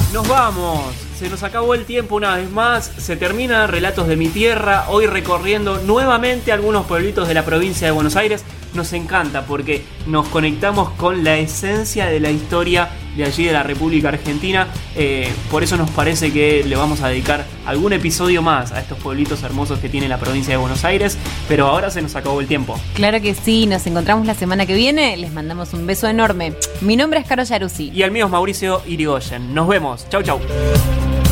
Nos vamos, se nos acabó el tiempo una vez más, se termina Relatos de mi Tierra, hoy recorriendo nuevamente algunos pueblitos de la provincia de Buenos Aires. Nos encanta porque nos conectamos con la esencia de la historia de allí de la República Argentina, por eso nos parece que le vamos a dedicar algún episodio más a estos pueblitos hermosos que tiene la provincia de Buenos Aires, pero ahora se nos acabó el tiempo. Claro que sí, nos encontramos la semana que viene, les mandamos un beso enorme. Mi nombre es Caro Yaruzzi. Y el mío es Mauricio Irigoyen. Nos vemos, chau chau.